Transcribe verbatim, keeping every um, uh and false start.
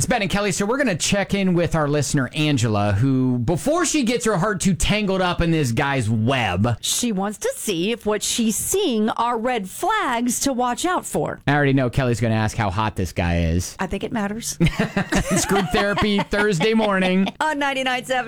It's Ben and Kelly. So we're going to check in with our listener, Angela, who, before she gets her heart too tangled up in this guy's web, she wants to see if what she's seeing are red flags to watch out for. I already know Kelly's going to ask how hot this guy is. I think it matters. It's Group Therapy Thursday morning On ninety-nine point seven.